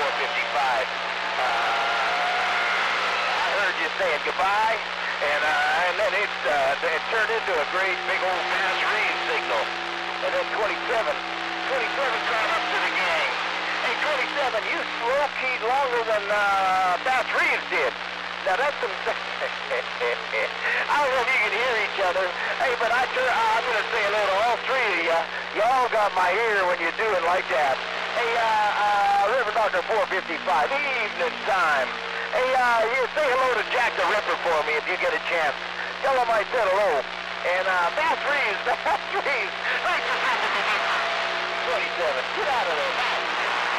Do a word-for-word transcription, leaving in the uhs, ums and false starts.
four fifty-five. Uh, I heard you saying goodbye, and, uh, and then it, uh, it turned into a great big old Bass Reeves signal. And then twenty-seven, twenty-seven caught up to the gang. Hey, twenty-seven, you slow-keyed longer than uh, Bass Reeves did. Now that's some... I don't know if you can hear each other. Hey, but I turn, I'm going to say hello to all three of you. Y'all got my ear when you do it like that. Hey, uh, uh, River Doctor four fifty-five, evening time. Hey, uh, you say hello to Jack the Ripper for me if you get a chance. Tell him I said hello. And, uh, Bass Reeves, Bass Reeves. twenty-seven, get out of there.